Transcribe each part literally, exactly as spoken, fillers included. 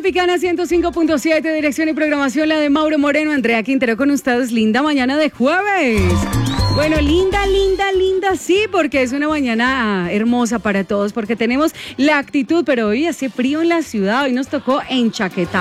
Tropicana ciento cinco punto siete, dirección y programación la de Mauro Moreno, Andrea Quintero con ustedes. Linda mañana de jueves. Bueno, linda, linda, linda, sí, porque es una mañana hermosa para todos, porque tenemos la actitud, pero hoy hace frío en la ciudad, hoy nos tocó enchaquetar.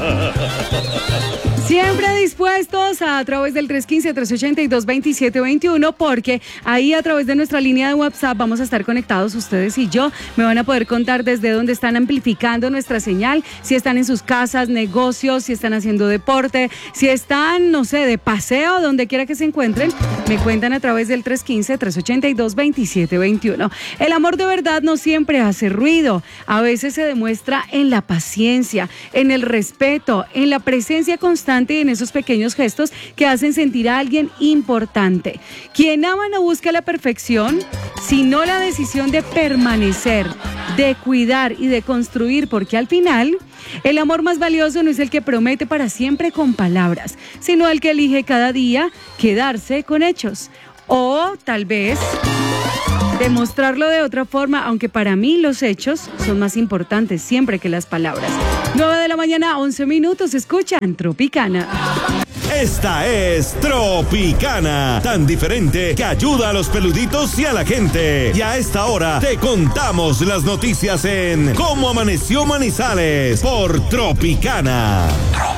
Siempre dispuestos a, a través del tres uno cinco, tres ocho dos, dos siete dos uno, porque ahí a través de nuestra línea de WhatsApp vamos a estar conectados ustedes y yo. Me van a poder contar desde dónde están amplificando nuestra señal, si están en sus casas, negocios, si están haciendo deporte, si están, no sé, de paseo, donde quiera que se encuentren. Me cuentan a través del tres uno cinco, tres ocho dos, dos siete dos uno. El amor de verdad no siempre hace ruido. A veces se demuestra en la paciencia, en el respeto, en la presencia constante y en esos pequeños gestos que hacen sentir a alguien importante. Quien ama no busca la perfección, sino la decisión de permanecer, de cuidar y de construir, porque al final el amor más valioso no es el que promete para siempre con palabras, sino el que elige cada día quedarse con hechos. O tal vez demostrarlo de otra forma, aunque para mí los hechos son más importantes siempre que las palabras. nueve de la mañana, once minutos, escuchan Tropicana. Esta es Tropicana, tan diferente que ayuda a los peluditos y a la gente. Y a esta hora te contamos las noticias en Cómo Amaneció Manizales por Tropicana.